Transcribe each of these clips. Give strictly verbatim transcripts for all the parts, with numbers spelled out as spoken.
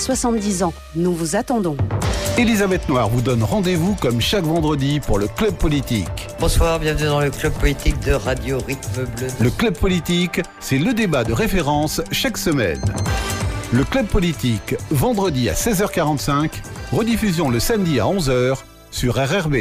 soixante-dix ans. Nous vous attendons. Elisabeth Noir vous donne rendez-vous comme chaque vendredi pour le Club Politique. Bonsoir, bienvenue dans le Club Politique de Radio Rythme Bleu. Le Club Politique, c'est le débat de référence chaque semaine. Le Club Politique, vendredi à seize heures quarante-cinq, rediffusion le samedi à onze heures sur R R B.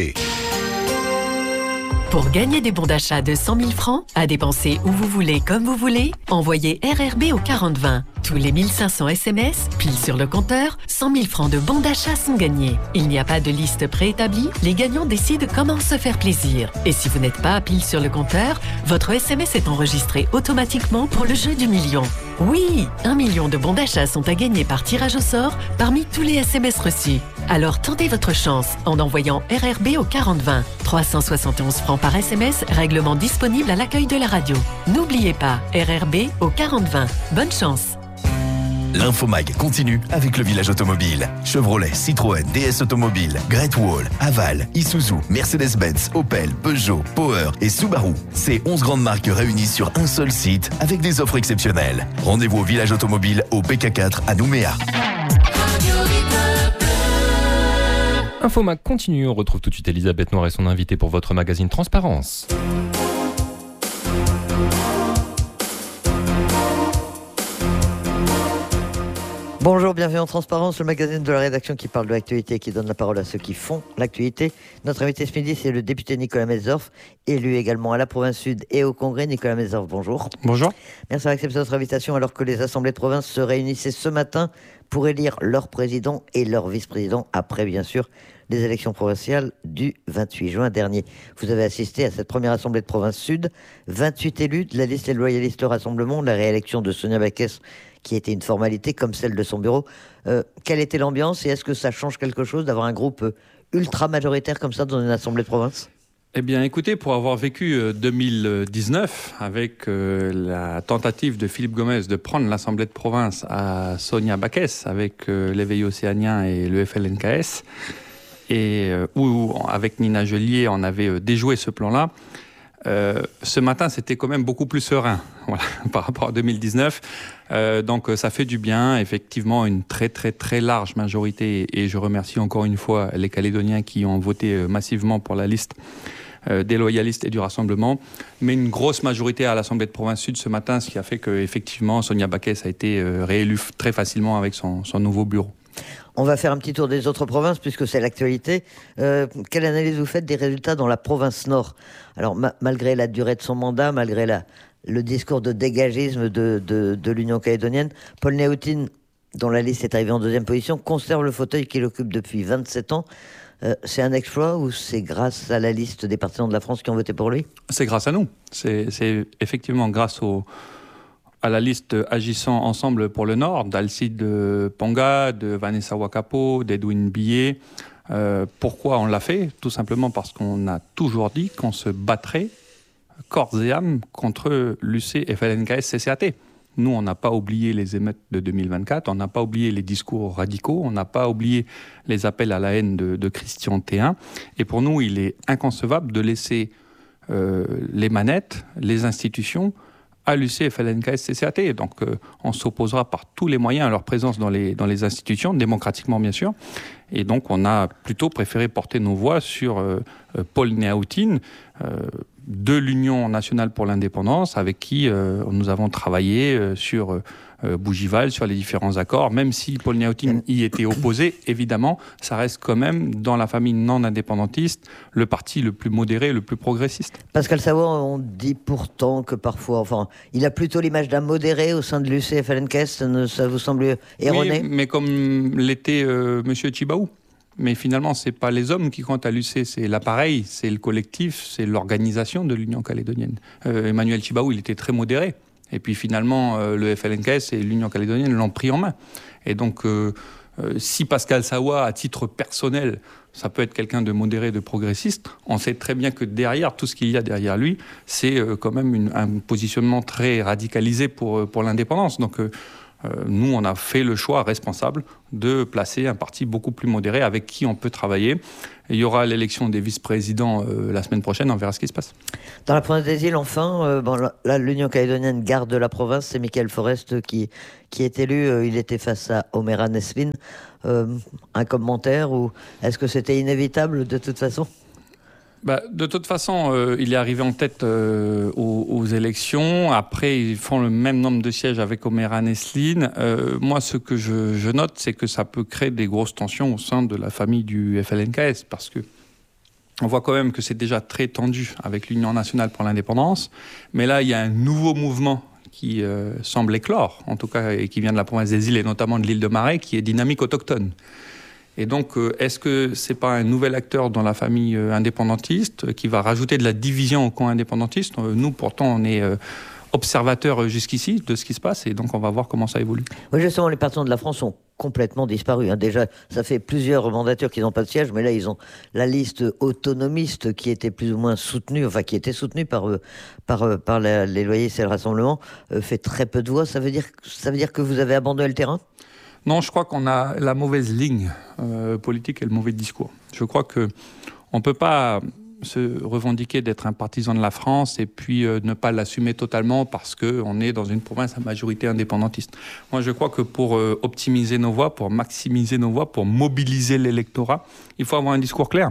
Pour gagner des bons d'achat de cent mille francs, à dépenser où vous voulez, comme vous voulez, envoyez R R B au quarante vingt. Tous les mille cinq cents S M S, pile sur le compteur, cent mille francs de bons d'achat sont gagnés. Il n'y a pas de liste préétablie, les gagnants décident comment se faire plaisir. Et si vous n'êtes pas pile sur le compteur, votre S M S est enregistré automatiquement pour le jeu du million. Oui, un million de bons d'achat sont à gagner par tirage au sort parmi tous les S M S reçus. Alors tentez votre chance en envoyant R R B au quarante vingt. trois cent soixante et onze francs par S M S, règlement disponible à l'accueil de la radio. N'oubliez pas, R R B au quarante vingt. Bonne chance. L'Infomag continue avec le village automobile. Chevrolet, Citroën, D S Automobile, Great Wall, Haval, Isuzu, Mercedes-Benz, Opel, Peugeot, Power et Subaru. Ces onze grandes marques réunies sur un seul site avec des offres exceptionnelles. Rendez-vous au village automobile au P K quatre à Nouméa. Infomag continue, on retrouve tout de suite Elisabeth Noir et son invité pour votre magazine Transparence. Bonjour, bienvenue en Transparence, le magazine de la rédaction qui parle de l'actualité et qui donne la parole à ceux qui font l'actualité. Notre invité ce midi, c'est le député Nicolas Metzdorf, élu également à la province sud et au Congrès. Nicolas Metzdorf, bonjour. Bonjour. Merci d'avoir accepté notre invitation alors que les assemblées de province se réunissaient ce matin pour élire leur président et leur vice-président, après bien sûr les élections provinciales du vingt-huit juin dernier. Vous avez assisté à cette première assemblée de province sud, vingt-huit élus de la liste Les Loyalistes Rassemblement, la réélection de Sonia Backès qui était une formalité comme celle de son bureau. Euh, quelle était l'ambiance et est-ce que ça change quelque chose d'avoir un groupe ultra majoritaire comme ça dans une assemblée de province ? Eh bien, écoutez, pour avoir vécu deux mille dix-neuf avec euh, la tentative de Philippe Gomez de prendre l'Assemblée de province à Sonia Backès avec euh, l'Éveil océanien et le F L N K S, et euh, où, avec Nina Gellier, on avait euh, déjoué ce plan-là, Euh, ce matin, c'était quand même beaucoup plus serein, voilà, par rapport à deux mille dix-neuf. Euh, donc, ça fait du bien. Effectivement, une très, très, très large majorité. Et je remercie encore une fois les Calédoniens qui ont voté massivement pour la liste euh, des loyalistes et du Rassemblement. Mais une grosse majorité à l'Assemblée de province sud ce matin, ce qui a fait qu'effectivement, Sonia Backès a été euh, réélue très facilement avec son, son nouveau bureau. On va faire un petit tour des autres provinces puisque c'est l'actualité. Euh, quelle analyse vous faites des résultats dans la province Nord ? Alors, ma- malgré la durée de son mandat, malgré la, le discours de dégagisme de, de, de l'Union calédonienne, Paul Néautine, dont la liste est arrivée en deuxième position, conserve le fauteuil qu'il occupe depuis vingt-sept ans. Euh, c'est un exploit ou c'est grâce à la liste des partisans de la France qui ont voté pour lui ? C'est grâce à nous. C'est, c'est effectivement grâce au... à la liste Agissant Ensemble pour le Nord, d'Alcide Ponga, de Vanessa Wakapo, d'Edwin Billet. Euh, pourquoi on l'a fait ? Tout simplement parce qu'on a toujours dit qu'on se battrait corps et âme contre l'U C, F L N K S, C C A T. Nous, on n'a pas oublié les émeutes de deux mille vingt-quatre, on n'a pas oublié les discours radicaux, on n'a pas oublié les appels à la haine de, de Christian Théin. Et pour nous, il est inconcevable de laisser euh, les manettes, les institutions, à l'U C, F L N K S, C C A T. Donc, euh, on s'opposera par tous les moyens à leur présence dans les, dans les institutions, démocratiquement bien sûr. Et donc, on a plutôt préféré porter nos voix sur euh, Paul Néautine, euh, de l'Union nationale pour l'indépendance, avec qui euh, nous avons travaillé euh, sur euh, Bougival, sur les différents accords. Même si Paul Néautine y était opposé, évidemment, ça reste quand même, dans la famille non-indépendantiste, le parti le plus modéré, le plus progressiste. Pascal Savoie, on dit pourtant que parfois, enfin, il a plutôt l'image d'un modéré au sein de l'U C F L N K S, ça vous semble erroné ? Oui, mais comme l'était euh, M. Tjibaou. Mais finalement, ce n'est pas les hommes qui comptent à l'U C, c'est l'appareil, c'est le collectif, c'est l'organisation de l'Union calédonienne. Euh, Emmanuel Tjibaou, il était très modéré. Et puis finalement, euh, le F L N K S et l'Union calédonienne l'ont pris en main. Et donc, euh, euh, si Pascal Savoie, à titre personnel, ça peut être quelqu'un de modéré, de progressiste, on sait très bien que derrière, tout ce qu'il y a derrière lui, c'est euh, quand même une, un positionnement très radicalisé pour, pour l'indépendance. Donc, euh, Euh, nous, on a fait le choix responsable de placer un parti beaucoup plus modéré avec qui on peut travailler. Et il y aura l'élection des vice-présidents euh, la semaine prochaine, on verra ce qui se passe. Dans la province des îles, enfin, euh, bon, là, l'Union calédonienne garde la province, c'est Michael Forest qui, qui est élu. Euh, il était face à Omera Neslin. Euh, un commentaire, ou est-ce que c'était inévitable de toute façon ? Bah, de toute façon, euh, il est arrivé en tête euh, aux, aux élections. Après, ils font le même nombre de sièges avec Omera Neslin. Euh, moi, ce que je, je note, c'est que ça peut créer des grosses tensions au sein de la famille du F L N K S, parce que on voit quand même que c'est déjà très tendu avec l'Union nationale pour l'indépendance. Mais là, il y a un nouveau mouvement qui euh, semble éclore, en tout cas, et qui vient de la province des îles, et notamment de l'île de Marais, qui est dynamique autochtone. Et donc, euh, est-ce que c'est pas un nouvel acteur dans la famille euh, indépendantiste euh, qui va rajouter de la division au camp indépendantiste ? euh, Nous, pourtant, on est euh, observateurs jusqu'ici de ce qui se passe, et donc on va voir comment ça évolue. Oui, justement, les partisans de la France ont complètement disparu. Hein. Déjà, ça fait plusieurs mandatures qu'ils n'ont pas de siège, mais là, ils ont la liste autonomiste qui était plus ou moins soutenue, enfin, qui était soutenue par, euh, par, euh, par la, les loyalistes et le Rassemblement, euh, fait très peu de voix. Ça veut dire, ça veut dire que vous avez abandonné le terrain ? Non, je crois qu'on a la mauvaise ligne euh, politique et le mauvais discours. Je crois qu'on ne peut pas se revendiquer d'être un partisan de la France et puis euh, ne pas l'assumer totalement parce qu'on est dans une province à majorité indépendantiste. Moi, je crois que pour euh, optimiser nos voix, pour maximiser nos voix, pour mobiliser l'électorat, il faut avoir un discours clair.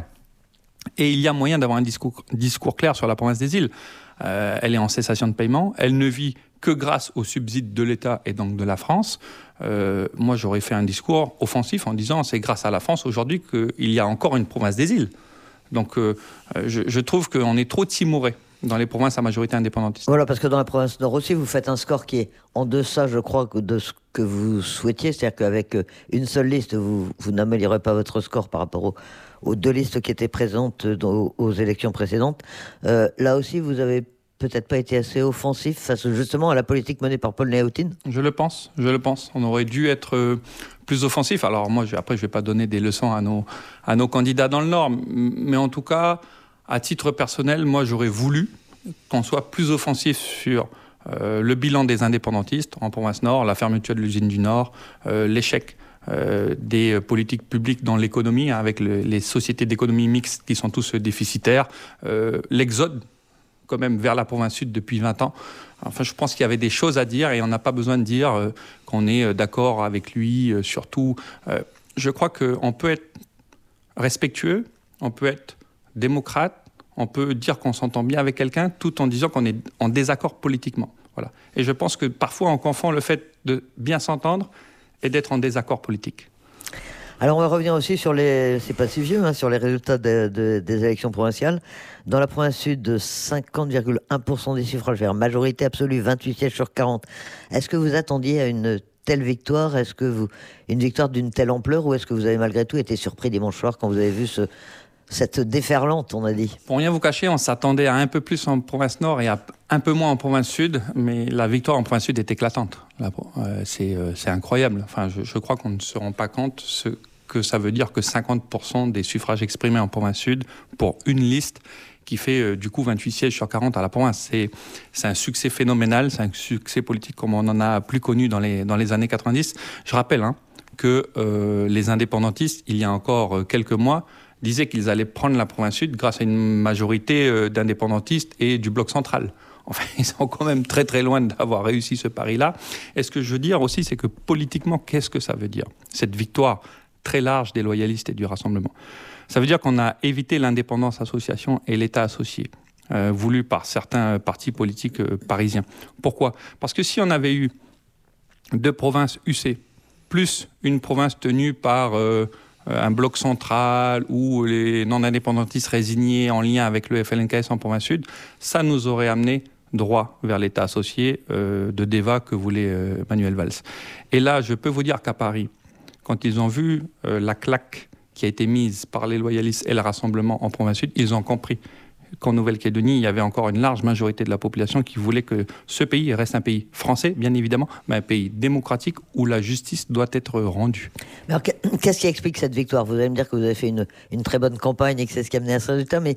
Et il y a moyen d'avoir un discours, discours clair sur la province des îles. Euh, elle est en cessation de paiement, elle ne vit que grâce aux subsides de l'État et donc de la France. Euh, moi, j'aurais fait un discours offensif en disant c'est grâce à la France aujourd'hui qu'il y a encore une province des îles. Donc, euh, je, je trouve qu'on est trop timoré dans les provinces à majorité indépendantiste. Voilà, parce que dans la province Nord aussi, vous faites un score qui est en deçà, je crois, de ce que vous souhaitiez. C'est-à-dire qu'avec une seule liste, vous, vous n'améliorez pas votre score par rapport aux, aux deux listes qui étaient présentes dans, aux élections précédentes. Euh, là aussi, vous avez peut-être pas été assez offensif face justement à la politique menée par Paul Néautine ? Je le pense, je le pense. On aurait dû être euh, plus offensif. Alors moi, je, après, je ne vais pas donner des leçons à nos, à nos candidats dans le Nord, mais en tout cas, à titre personnel, moi, j'aurais voulu qu'on soit plus offensif sur euh, le bilan des indépendantistes en province Nord, la fermeture de l'usine du Nord, euh, l'échec euh, des politiques publiques dans l'économie, hein, avec le, les sociétés d'économie mixte qui sont tous déficitaires, euh, l'exode quand même vers la province sud depuis vingt ans. Enfin, je pense qu'il y avait des choses à dire et on n'a pas besoin de dire euh, qu'on est euh, d'accord avec lui, euh, surtout. Euh, je crois qu'on peut être respectueux, on peut être démocrate, on peut dire qu'on s'entend bien avec quelqu'un tout en disant qu'on est en désaccord politiquement. Voilà. Et je pense que parfois on confond le fait de bien s'entendre et d'être en désaccord politique. Alors on va revenir aussi sur les, c'est pas si vieux, hein, sur les résultats de, de, des élections provinciales. Dans la province sud, cinquante virgule un pour cent des suffrages verts, majorité absolue, vingt-huit sièges sur quarante. Est-ce que vous attendiez à une telle victoire ? Est-ce que vous, une victoire d'une telle ampleur, ou est-ce que vous avez malgré tout été surpris dimanche soir quand vous avez vu ce, cette déferlante, on a dit ? Pour rien vous cacher, on s'attendait à un peu plus en province nord et à un peu moins en province sud, mais la victoire en province sud est éclatante. Là, euh, c'est, euh, c'est incroyable. Enfin, je, je crois qu'on ne se rend pas compte ce que ça veut dire que cinquante pour cent des suffrages exprimés en province sud pour une liste qui fait euh, du coup vingt-huit sièges sur quarante à la province. C'est, c'est un succès phénoménal, c'est un succès politique comme on n'en a plus connu dans les, dans les années quatre-vingt-dix. Je rappelle hein, que euh, les indépendantistes, il y a encore euh, quelques mois, disaient qu'ils allaient prendre la province sud grâce à une majorité euh, d'indépendantistes et du bloc central. Enfin, ils sont quand même très très loin d'avoir réussi ce pari-là. Et ce que je veux dire aussi, c'est que politiquement, qu'est-ce que ça veut dire ? Cette victoire très large des loyalistes et du Rassemblement. Ça veut dire qu'on a évité l'indépendance association et l'État associé, euh, voulu par certains partis politiques euh, parisiens. Pourquoi ? Parce que si on avait eu deux provinces U C, plus une province tenue par euh, un bloc central ou les non-indépendantistes résignés en lien avec le F L N K S en province sud, ça nous aurait amené droit vers l'État associé euh, de débat que voulait euh, Manuel Valls. Et là, je peux vous dire qu'à Paris, quand ils ont vu euh, la claque qui a été mise par les loyalistes et le Rassemblement en province sud, ils ont compris qu'en Nouvelle-Calédonie, il y avait encore une large majorité de la population qui voulait que ce pays reste un pays français, bien évidemment, mais un pays démocratique où la justice doit être rendue. Alors, qu'est-ce qui explique cette victoire ? Vous allez me dire que vous avez fait une, une très bonne campagne et que c'est ce qui a amené à ce résultat, mais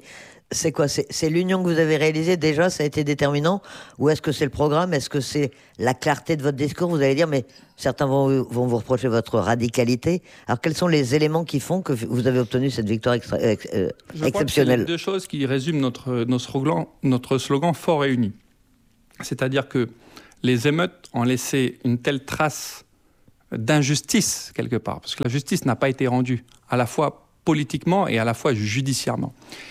C'est quoi c'est, c'est l'union que vous avez réalisée déjà, ça a été déterminant? Ou est-ce que c'est le programme? Est-ce que c'est la clarté de votre discours? Vous allez dire, mais certains vont, vont vous reprocher votre radicalité. Alors, quels sont les éléments qui font que vous avez obtenu cette victoire extra, ex, euh, Je exceptionnelle? crois que c'est les deux choses qui résument notre, notre, slogan, notre slogan fort et uni. C'est-à-dire que les émeutes ont laissé une telle trace d'injustice, quelque part, parce que la justice n'a pas été rendue, à la fois politiquement et à la fois judiciairement.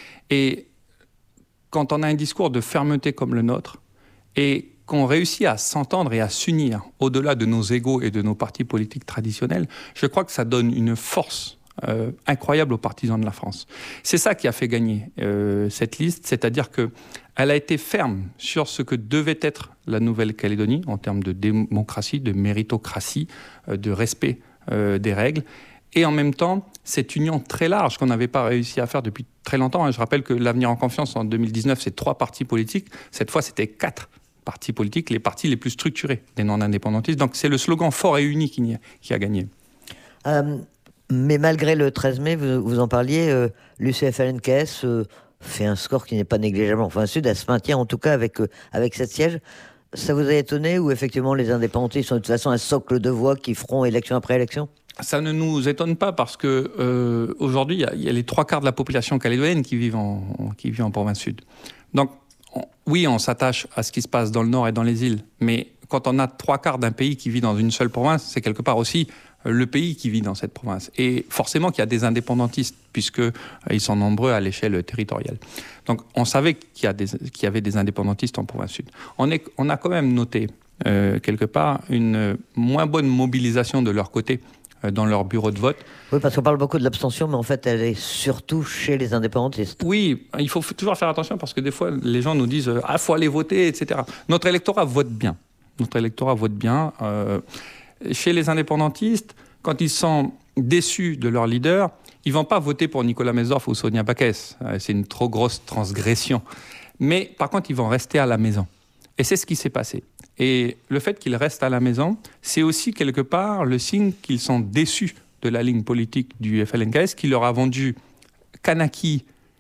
Et quand on a un discours de fermeté comme le nôtre, et qu'on réussit à s'entendre et à s'unir au-delà de nos égos et de nos partis politiques traditionnels, je crois que ça donne une force euh, incroyable aux partisans de la France. C'est ça qui a fait gagner euh, cette liste, c'est-à-dire qu'elle a été ferme sur ce que devait être la Nouvelle-Calédonie en termes de démocratie, de méritocratie, euh, de respect euh, des règles. Et en même temps, cette union très large qu'on n'avait pas réussi à faire depuis très longtemps. Je rappelle que l'Avenir en confiance, en deux mille dix-neuf, c'est trois partis politiques. Cette fois, c'était quatre partis politiques, les partis les plus structurés des non-indépendantistes. Donc, c'est le slogan fort et uni qui, qui a gagné. Euh, mais malgré le treize mai, vous, vous en parliez, euh, l'U C F L N K S euh, fait un score qui n'est pas négligeable. Enfin, Sud, elle se maintient en tout cas avec, euh, avec sept sièges. Ça vous a étonné ou effectivement les indépendantistes sont de toute façon un socle de voix qui feront élection après élection? Ça ne nous étonne pas parce que euh, aujourd'hui, il y, y a les trois quarts de la population calédonienne qui vivent en, qui vivent en province sud. Donc, on, oui, on s'attache à ce qui se passe dans le nord et dans les îles, mais quand on a trois quarts d'un pays qui vit dans une seule province, c'est quelque part aussi le pays qui vit dans cette province. Et forcément qu'il y a des indépendantistes, puisqu'ils euh, sont nombreux à l'échelle territoriale. Donc, on savait qu'il y, a des, qu'il y avait des indépendantistes en province sud. On, est, on a quand même noté, euh, quelque part, une moins bonne mobilisation de leur côté dans leur bureau de vote. Oui, parce qu'on parle beaucoup de l'abstention, mais en fait, elle est surtout chez les indépendantistes. Oui, il faut toujours faire attention parce que des fois, les gens nous disent « Ah, il faut aller voter, et cetera » Notre électorat vote bien. Notre électorat vote bien. Euh, chez les indépendantistes, quand ils sont déçus de leur leader, ils ne vont pas voter pour Nicolas Mesdorf ou Sonia Backès. C'est une trop grosse transgression. Mais par contre, ils vont rester à la maison. Et c'est ce qui s'est passé. Et le fait qu'ils restent à la maison, c'est aussi quelque part le signe qu'ils sont déçus de la ligne politique du F L N K S qui leur a vendu Kanaki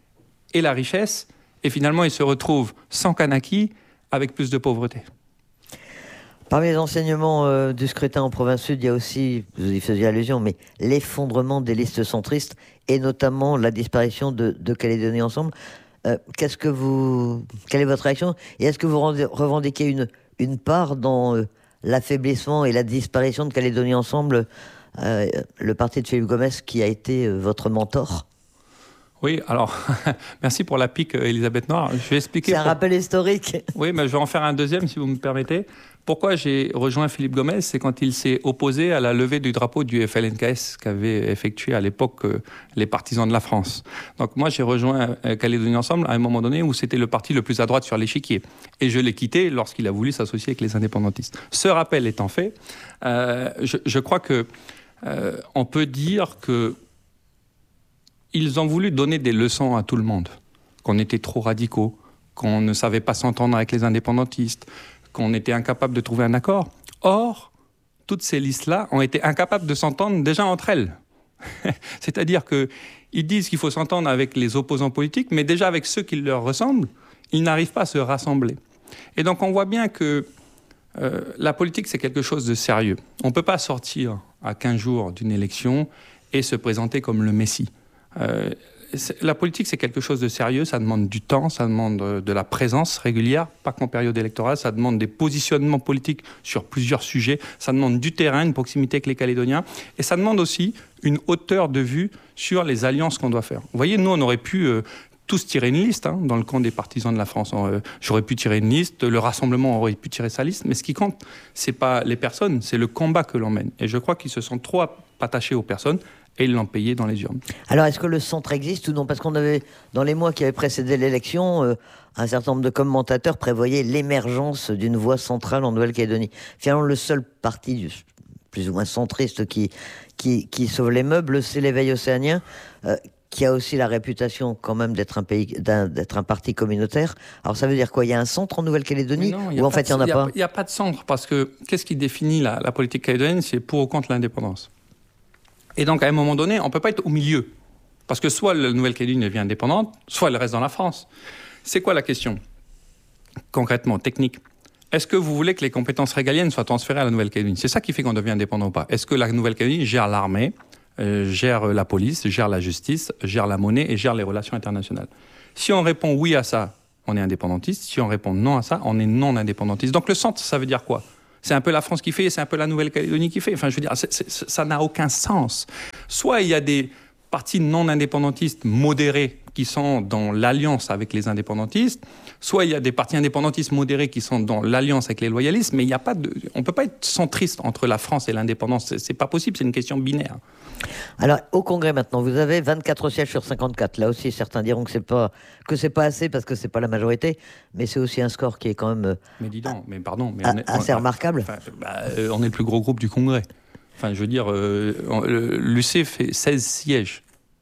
et la richesse. Et finalement, ils se retrouvent sans Kanaki avec plus de pauvreté. Parmi les enseignements euh, du scrutin en province sud, il y a aussi, vous y faisiez allusion, mais l'effondrement des listes centristes et notamment la disparition de, de Calédonie Ensemble. Euh, qu'est-ce que vous, quelle est votre réaction? Et est-ce que vous revendiquez une, une part dans euh, l'affaiblissement et la disparition de Calédonie Ensemble, euh, le parti de Philippe Gomès qui a été euh, votre mentor? Oui, alors, merci pour la pique, Elisabeth Noir. Je vais expliquer. C'est un pour... rappel historique. Oui, mais je vais en faire un deuxième, si vous me permettez. Pourquoi j'ai rejoint Philippe Gomès? C'est quand il s'est opposé à la levée du drapeau du F L N K S qu'avaient effectué à l'époque euh, les partisans de la France. Donc moi, j'ai rejoint euh, Calédonie Ensemble à un moment donné où c'était le parti le plus à droite sur l'échiquier. Et je l'ai quitté lorsqu'il a voulu s'associer avec les indépendantistes. Ce rappel étant fait, euh, je, je crois que euh, on peut dire que ils ont voulu donner des leçons à tout le monde, qu'on était trop radicaux, qu'on ne savait pas s'entendre avec les indépendantistes, qu'on était incapable de trouver un accord. Or, toutes ces listes-là ont été incapables de s'entendre déjà entre elles. C'est-à-dire qu'ils disent qu'il faut s'entendre avec les opposants politiques, mais déjà avec ceux qui leur ressemblent, ils n'arrivent pas à se rassembler. Et donc on voit bien que euh, la politique, c'est quelque chose de sérieux. On ne peut pas sortir à quinze jours d'une élection et se présenter comme le Messie. Euh, la politique, c'est quelque chose de sérieux, ça demande du temps, ça demande de la présence régulière, pas qu'en période électorale, ça demande des positionnements politiques sur plusieurs sujets, ça demande du terrain, une proximité avec les Calédoniens, et ça demande aussi une hauteur de vue sur les alliances qu'on doit faire. Vous voyez, nous, on aurait pu euh, tous tirer une liste, hein, dans le camp des partisans de la France. Euh, j'aurais pu tirer une liste, le Rassemblement aurait pu tirer sa liste, mais ce qui compte, c'est pas les personnes, c'est le combat que l'on mène. Et je crois qu'ils se sont trop attachés aux personnes, et ils l'ont payé dans les urnes. Alors, est-ce que le centre existe ou non? Parce qu'on avait, dans les mois qui avaient précédé l'élection, euh, un certain nombre de commentateurs prévoyaient l'émergence d'une voie centrale en Nouvelle-Calédonie. Finalement, le seul parti plus ou moins centriste qui, qui, qui sauve les meubles, c'est l'Éveil océanien, euh, qui a aussi la réputation quand même d'être un, pays, d'un, d'être un parti communautaire. Alors, ça veut dire quoi? Il y a un centre en Nouvelle-Calédonie ou en fait, il n'y en a pas? Il n'y a pas de centre, parce que qu'est-ce qui définit la, la politique calédonienne? C'est pour ou contre l'indépendance. Et donc, à un moment donné, on ne peut pas être au milieu. Parce que soit la Nouvelle-Calédonie devient indépendante, soit elle reste dans la France. C'est quoi la question ? Concrètement, technique. Est-ce que vous voulez que les compétences régaliennes soient transférées à la Nouvelle-Calédonie ? C'est ça qui fait qu'on devient indépendant ou pas. Est-ce que la Nouvelle-Calédonie gère l'armée, euh, gère la police, gère la justice, gère la monnaie et gère les relations internationales ? Si on répond oui à ça, on est indépendantiste. Si on répond non à ça, on est non indépendantiste. Donc le centre, ça veut dire quoi ? C'est un peu la France qui fait et c'est un peu la Nouvelle-Calédonie qui fait. Enfin, je veux dire, c'est, c'est, ça n'a aucun sens. Soit il y a des partis non indépendantistes modérés qui sont dans l'alliance avec les indépendantistes, soit il y a des partis indépendantistes modérés qui sont dans l'alliance avec les loyalistes, mais il y a pas de, on ne peut pas être centriste entre la France et l'indépendance. C'est, c'est pas possible, c'est une question binaire. Alors, au Congrès maintenant, vous avez vingt-quatre sièges sur cinquante-quatre. Là aussi, certains diront que c'est pas que c'est pas assez parce que c'est pas la majorité, mais c'est aussi un score qui est quand même. Mais dis donc, mais pardon, mais a, on est, assez on, remarquable. Enfin, bah, euh, on est le plus gros groupe du Congrès. Enfin, je veux dire, euh, l'U C fait seize sièges.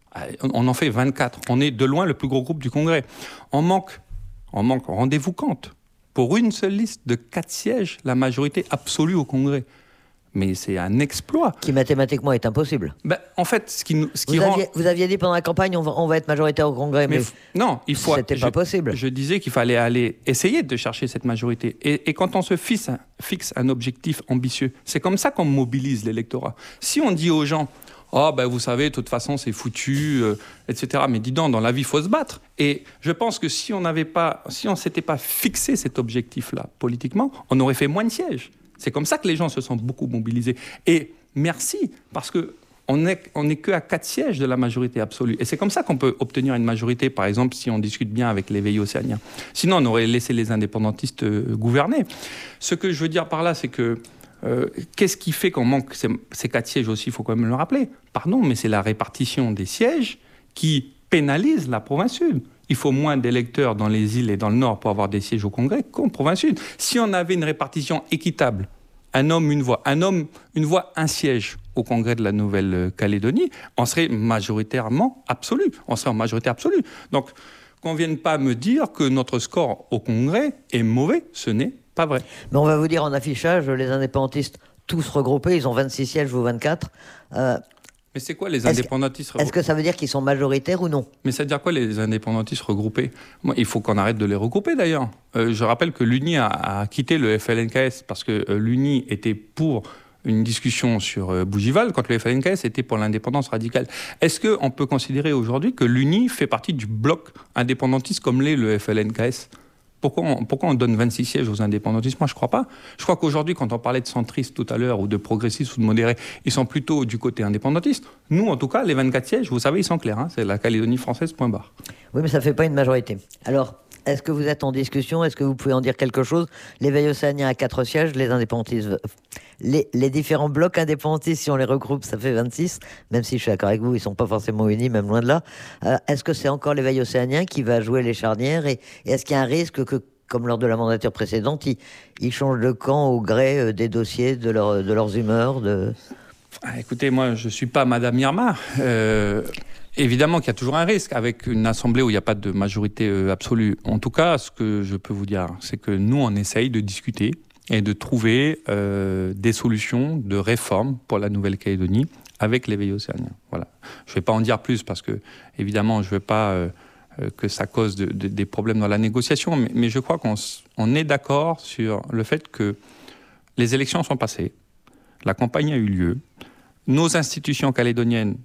On en fait vingt-quatre. On est de loin le plus gros groupe du Congrès. On manque, on manque, rendez-vous compte, pour une seule liste de quatre sièges, la majorité absolue au Congrès. Mais c'est un exploit. Qui mathématiquement est impossible. Ben, en fait, ce qui, ce qui vous, rend... aviez, vous aviez dit pendant la campagne, on va, on va être majoritaire au Congrès, mais, mais f... non, il faut. C'était pas je, possible. Je disais qu'il fallait aller essayer de chercher cette majorité. Et, et quand on se fixe un, fixe un objectif ambitieux, c'est comme ça qu'on mobilise l'électorat. Si on dit aux gens, oh ben vous savez, de toute façon c'est foutu, euh, et cetera. Mais dis donc, dans la vie, il faut se battre. Et je pense que si on n'avait pas, si on s'était pas fixé cet objectif-là politiquement, on aurait fait moins de sièges. C'est comme ça que les gens se sont beaucoup mobilisés. Et merci, parce que on n'est on est que à quatre sièges de la majorité absolue. Et c'est comme ça qu'on peut obtenir une majorité, par exemple, si on discute bien avec les veillés océaniens. Sinon, on aurait laissé les indépendantistes euh, gouverner. Ce que je veux dire par là, c'est que Euh, qu'est-ce qui fait qu'on manque ces, ces quatre sièges aussi, il faut quand même le rappeler. Pardon, mais c'est la répartition des sièges qui pénalise la province sud. Il faut moins d'électeurs dans les îles et dans le nord pour avoir des sièges au Congrès qu'en province sud. Si on avait une répartition équitable, un homme, une voix, un homme, une voix, un siège au Congrès de la Nouvelle-Calédonie, on serait majoritairement absolu. On serait en majorité absolue. Donc, qu'on ne vienne pas me dire que notre score au Congrès est mauvais, ce n'est pas vrai. Mais on va vous dire en affichage, les indépendantistes tous regroupés, ils ont vingt-six sièges, vous vingt-quatre. Euh, Mais c'est quoi les indépendantistes regroupés ? Est-ce que ça veut dire qu'ils sont majoritaires ou non ? Mais ça veut dire quoi les indépendantistes regroupés ? Moi, il faut qu'on arrête de les regrouper d'ailleurs. Euh, je rappelle que l'U N I a, a quitté le F L N K S parce que euh, l'U N I était pour une discussion sur euh, Bougival quand le F L N K S était pour l'indépendance radicale. Est-ce qu'on peut considérer aujourd'hui que l'U N I fait partie du bloc indépendantiste comme l'est le F L N K S ? Pourquoi on, pourquoi on donne vingt-six sièges aux indépendantistes ? Moi, je ne crois pas. Je crois qu'aujourd'hui, quand on parlait de centristes tout à l'heure, ou de progressistes ou de modérés, ils sont plutôt du côté indépendantiste. Nous, en tout cas, les vingt-quatre sièges, vous savez, ils sont clairs. Hein, c'est la Calédonie française, point barre. Oui, mais ça ne fait pas une majorité. Alors, est-ce que vous êtes en discussion ? Est-ce que vous pouvez en dire quelque chose ? Les veilles océaniens à quatre sièges, les indépendantistes... Les, les différents blocs indépendantistes, si on les regroupe, ça fait vingt-six. Même si je suis d'accord avec vous, ils ne sont pas forcément unis, même loin de là. Euh, est-ce que c'est encore les veilles océaniens qui va jouer les charnières ? Et, et est-ce qu'il y a un risque que, comme lors de la mandature précédente, ils, ils changent de camp au gré des dossiers, de, leur, de leurs humeurs de... Ah, écoutez, moi, je ne suis pas Madame Irma. Euh... Évidemment qu'il y a toujours un risque avec une assemblée où il n'y a pas de majorité euh, absolue. En tout cas, ce que je peux vous dire, c'est que nous, on essaye de discuter et de trouver euh, des solutions de réforme pour la Nouvelle-Calédonie avec les veilles océaniens. Voilà. Je ne vais pas en dire plus parce que, évidemment, je ne veux pas euh, que ça cause de, de, des problèmes dans la négociation, mais, mais je crois qu'on on est d'accord sur le fait que les élections sont passées, la campagne a eu lieu, nos institutions calédoniennes,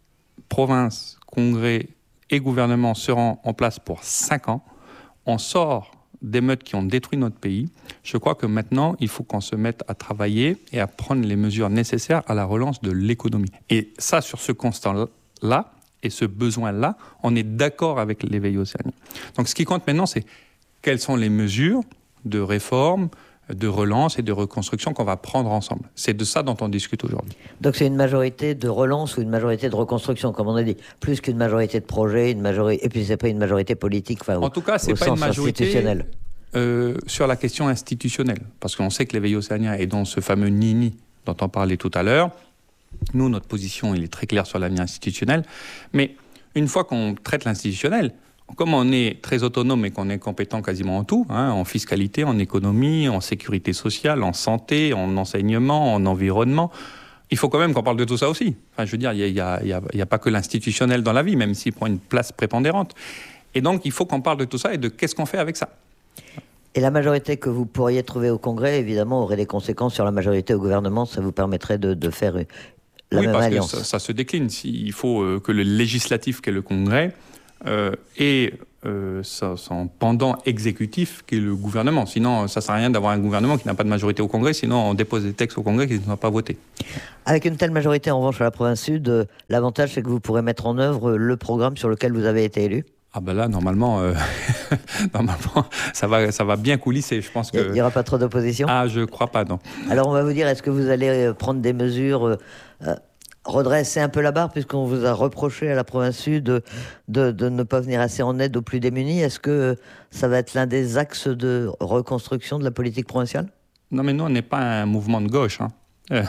province, congrès et gouvernement seront en place pour cinq ans. On sort d'émeutes qui ont détruit notre pays. Je crois que maintenant, il faut qu'on se mette à travailler et à prendre les mesures nécessaires à la relance de l'économie. Et ça, sur ce constat-là et ce besoin-là, on est d'accord avec les veilles océaniens. Donc ce qui compte maintenant, c'est quelles sont les mesures de réforme, de relance et de reconstruction qu'on va prendre ensemble. C'est de ça dont on discute aujourd'hui. Donc c'est une majorité de relance ou une majorité de reconstruction, comme on a dit, plus qu'une majorité de projet, une majorité, et puis c'est pas une majorité politique. Enfin, en tout cas, c'est pas une majorité euh, sur la question institutionnelle, parce qu'on sait que les veilles océaniens est dans ce fameux nini dont on parlait tout à l'heure. Nous, notre position, elle est très claire sur l'avenir institutionnel, mais une fois qu'on traite l'institutionnel, comme on est très autonome et qu'on est compétent quasiment en tout, hein, en fiscalité, en économie, en sécurité sociale, en santé, en enseignement, en environnement, il faut quand même qu'on parle de tout ça aussi. Enfin, je veux dire, il n'y a, a, a, a pas que l'institutionnel dans la vie, même s'il prend une place prépondérante. Et donc, il faut qu'on parle de tout ça et de qu'est-ce qu'on fait avec ça. Et la majorité que vous pourriez trouver au Congrès, évidemment, aurait des conséquences sur la majorité au gouvernement. Ça vous permettrait de, de faire la oui, même parce alliance. Que ça, ça se décline. Il faut euh, que le législatif, qu'est le Congrès, euh, ait euh, son pendant exécutif, qu'est le gouvernement. Sinon, ça ne sert à rien d'avoir un gouvernement qui n'a pas de majorité au Congrès. Sinon, on dépose des textes au Congrès qui ne sont pas votés. Avec une telle majorité, en revanche, à la province sud, euh, l'avantage, c'est que vous pourrez mettre en œuvre le programme sur lequel vous avez été élu. Ah ben là, normalement, euh, normalement ça, va, ça va bien coulisser. Je pense que... Il n'y aura pas trop d'opposition ? Ah, je ne crois pas, non. Alors, on va vous dire, est-ce que vous allez prendre des mesures, euh, euh, redresser un peu la barre, puisqu'on vous a reproché à la province sud de, de, de ne pas venir assez en aide aux plus démunis ? Est-ce que ça va être l'un des axes de reconstruction de la politique provinciale ? Non, mais nous, on n'est pas un mouvement de gauche, hein. Euh,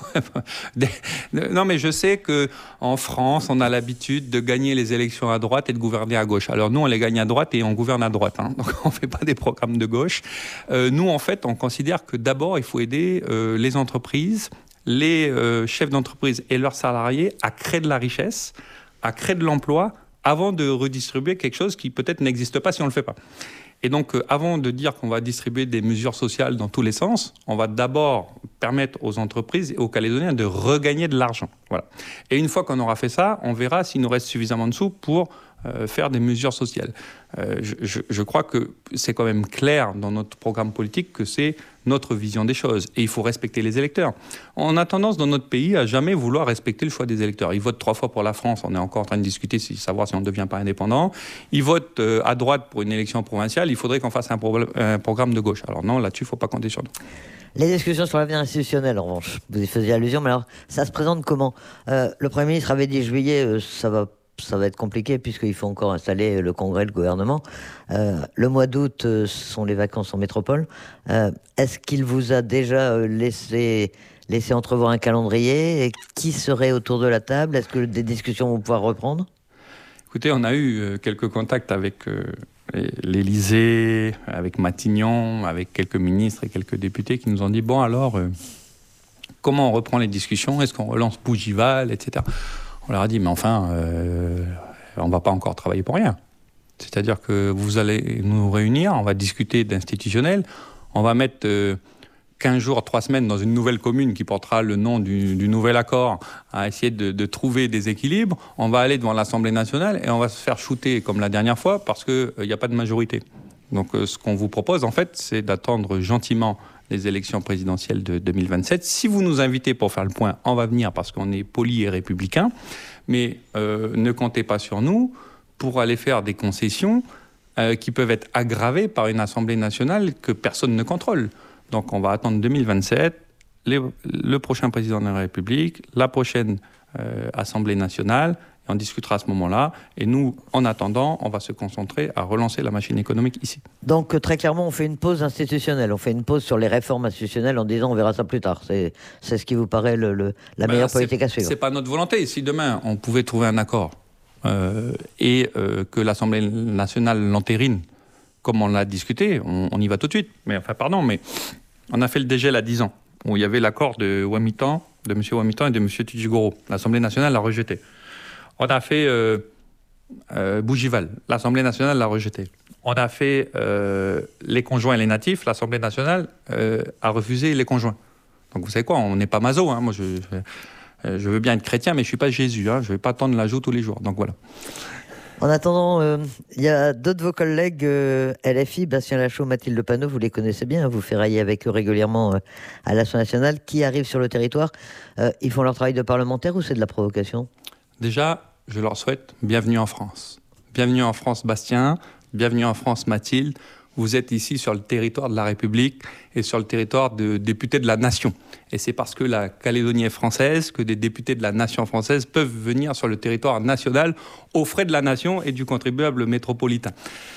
non mais je sais qu'en France on a l'habitude de gagner les élections à droite et de gouverner à gauche. Alors nous on les gagne à droite et on gouverne à droite, hein. Donc on ne fait pas des programmes de gauche. euh, Nous en fait on considère que d'abord il faut aider euh, les entreprises, les euh, chefs d'entreprise et leurs salariés à créer de la richesse, à créer de l'emploi avant de redistribuer quelque chose qui peut-être n'existe pas si on ne le fait pas. Et donc, euh, avant de dire qu'on va distribuer des mesures sociales dans tous les sens, on va d'abord permettre aux entreprises et aux Calédoniens de regagner de l'argent. Voilà. Et une fois qu'on aura fait ça, on verra s'il nous reste suffisamment de sous pour euh, faire des mesures sociales. Euh, je, je, je crois que c'est quand même clair dans notre programme politique que c'est notre vision des choses. Et il faut respecter les électeurs. On a tendance dans notre pays à jamais vouloir respecter le choix des électeurs. Ils votent trois fois pour la France. On est encore en train de discuter, si, savoir si on ne devient pas indépendant. Ils votent euh, à droite pour une élection provinciale. Il faudrait qu'on fasse un, pro- un programme de gauche. Alors non, là-dessus, il ne faut pas compter sur nous. Les discussions sur l'avenir institutionnel, en revanche, vous y faisiez allusion, mais alors, ça se présente comment ? euh, Le Premier ministre avait dit juillet, euh, ça va ça va être compliqué puisqu'il faut encore installer le Congrès, le gouvernement. Euh, le mois d'août, euh, sont les vacances en métropole. Euh, est-ce qu'il vous a déjà euh, laissé, laissé entrevoir un calendrier ? Et qui serait autour de la table ? Est-ce que des discussions vont pouvoir reprendre ? Écoutez, on a eu euh, quelques contacts avec euh, l'Élysée, avec Matignon, avec quelques ministres et quelques députés qui nous ont dit « Bon alors, euh, comment on reprend les discussions ? Est-ce qu'on relance Bougival, et cetera » On leur a dit, mais enfin, euh, on ne va pas encore travailler pour rien. C'est-à-dire que vous allez nous réunir, on va discuter d'institutionnel, on va mettre euh, quinze jours, trois semaines dans une nouvelle commune qui portera le nom du, du nouvel accord, à essayer de, de trouver des équilibres. On va aller devant l'Assemblée nationale et on va se faire shooter comme la dernière fois parce qu'il n'y euh, a pas de majorité. Donc euh, ce qu'on vous propose, en fait, c'est d'attendre gentiment les élections présidentielles de deux mille vingt-sept. Si vous nous invitez pour faire le point, on va venir parce qu'on est poli et républicain. Mais euh, ne comptez pas sur nous pour aller faire des concessions euh, qui peuvent être aggravées par une Assemblée nationale que personne ne contrôle. Donc on va attendre deux mille vingt-sept, les, le prochain président de la République, la prochaine euh, Assemblée nationale. Et on discutera à ce moment-là. Et nous, en attendant, on va se concentrer à relancer la machine économique ici. Donc, très clairement, on fait une pause institutionnelle. On fait une pause sur les réformes institutionnelles en disant on verra ça plus tard. C'est, c'est ce qui vous paraît le, le, la ben meilleure politique à suivre. C'est pas notre volonté. Si demain, on pouvait trouver un accord euh, et euh, que l'Assemblée nationale l'entérine, comme on l'a discuté, on, on y va tout de suite. Mais enfin, pardon, mais on a fait le dégel à dix ans, où il y avait l'accord de Ouamitan, de M. Ouamitan et de M. Tijigoro. L'Assemblée nationale l'a rejeté. On a fait euh, euh, Bougival, l'Assemblée nationale l'a rejeté. On a fait euh, les conjoints et les natifs, l'Assemblée nationale euh, a refusé les conjoints. Donc vous savez quoi, on n'est pas maso, hein. Moi je, je, je veux bien être chrétien, mais je ne suis pas Jésus, hein. Je ne vais pas tendre la joue tous les jours, donc voilà. En attendant, il euh, y a deux de vos collègues euh, L F I, Bastien Lachaud, Mathilde Panot, vous les connaissez bien, vous ferraillez avec eux régulièrement euh, à l'Assemblée nationale, qui arrivent sur le territoire. Euh, ils font leur travail de parlementaire ou c'est de la provocation ? Déjà, je leur souhaite bienvenue en France. Bienvenue en France, Bastien. Bienvenue en France, Mathilde. Vous êtes ici sur le territoire de la République et sur le territoire de députés de la nation. Et c'est parce que la Calédonie est française que des députés de la nation française peuvent venir sur le territoire national aux frais de la nation et du contribuable métropolitain.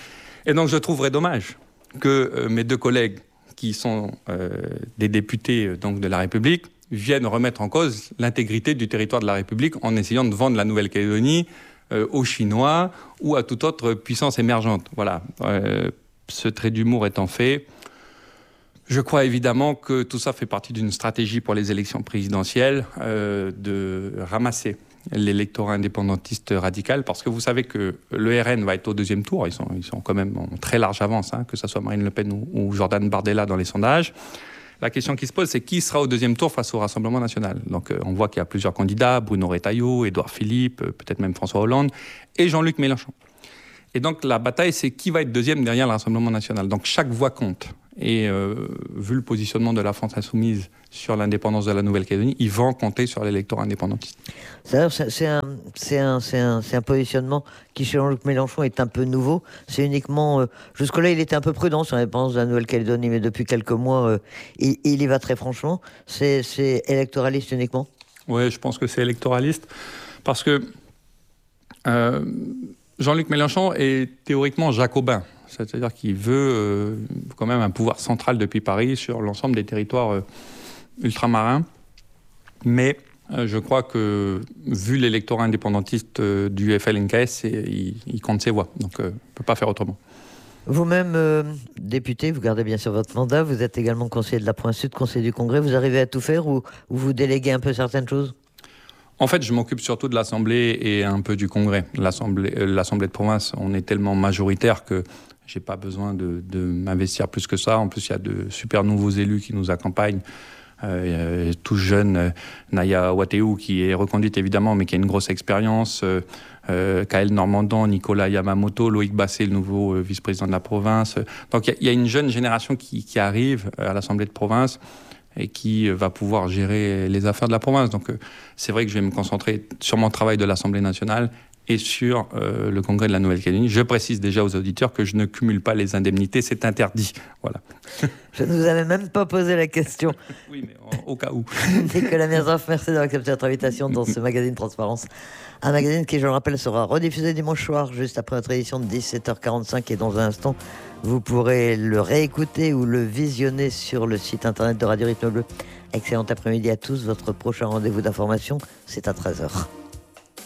Et donc je trouverais dommage que euh, mes deux collègues, qui sont euh, des députés euh, donc, de la République, viennent remettre en cause l'intégrité du territoire de la République en essayant de vendre la Nouvelle-Calédonie euh, aux Chinois ou à toute autre puissance émergente. Voilà. Euh, ce trait d'humour étant fait, Je crois évidemment que tout ça fait partie d'une stratégie pour les élections présidentielles euh, de ramasser l'électorat indépendantiste radical, parce que vous savez que le R N va être au deuxième tour, ils sont, ils sont quand même en très large avance, hein, que ce soit Marine Le Pen ou, ou Jordan Bardella dans les sondages. La question qui se pose, c'est qui sera au deuxième tour face au Rassemblement national. Donc euh, on voit qu'il y a plusieurs candidats, Bruno Retailleau, Édouard Philippe, euh, peut-être même François Hollande, et Jean-Luc Mélenchon. Et donc la bataille, c'est qui va être deuxième derrière le Rassemblement national. Donc chaque voix compte. Et euh, vu le positionnement de la France insoumise sur l'indépendance de la Nouvelle-Calédonie, ils vont compter sur l'électorat indépendantiste. C'est un, c'est, un, c'est, un, c'est, un, c'est un positionnement qui, chez Jean-Luc Mélenchon, est un peu nouveau. C'est uniquement... Euh, jusque-là, il était un peu prudent sur l'indépendance de la Nouvelle-Calédonie, mais depuis quelques mois, euh, il, il y va très franchement. C'est, c'est électoraliste uniquement ? Oui, je pense que c'est électoraliste, parce que euh, Jean-Luc Mélenchon est théoriquement jacobin. C'est-à-dire qu'il veut euh, quand même un pouvoir central depuis Paris sur l'ensemble des territoires euh, ultramarins. Mais euh, je crois que, vu l'électorat indépendantiste euh, du F L N K S, il, il compte ses voix. Donc, euh, on ne peut pas faire autrement. Vous-même, euh, député, vous gardez bien sûr votre mandat. Vous êtes également conseiller de la Province Sud, conseiller du Congrès. Vous arrivez à tout faire ou, ou vous déléguez un peu certaines choses ? En fait, je m'occupe surtout de l'Assemblée et un peu du Congrès. L'Assemblée, euh, l'Assemblée de province, on est tellement majoritaire que j'ai pas besoin de, de m'investir plus que ça. En plus, il y a de super nouveaux élus qui nous accompagnent. Euh, tous jeunes, euh, Naya Wateou, qui est reconduite évidemment, mais qui a une grosse expérience. Euh, euh, Kaël Normandin, Nicolas Yamamoto, Loïc Basset, le nouveau euh, vice-président de la province. Donc, il y, y a une jeune génération qui, qui arrive à l'Assemblée de province et qui va pouvoir gérer les affaires de la province. Donc, euh, c'est vrai que je vais me concentrer sur mon travail de l'Assemblée nationale et sur euh, le Congrès de la Nouvelle-Calédonie. Je précise déjà aux auditeurs que je ne cumule pas les indemnités, c'est interdit. Voilà. Je ne vous avais même pas posé la question. Oui, mais au, au cas où. Nicolas Mirzoff, merci d'avoir accepté notre invitation dans ce magazine Transparence. Un magazine qui, je le rappelle, sera rediffusé dimanche soir, juste après notre édition de dix-sept heures quarante-cinq. Et dans un instant, vous pourrez le réécouter ou le visionner sur le site internet de Radio Rythme Bleu. Excellent après-midi à tous. Votre prochain rendez-vous d'information, c'est à treize heures.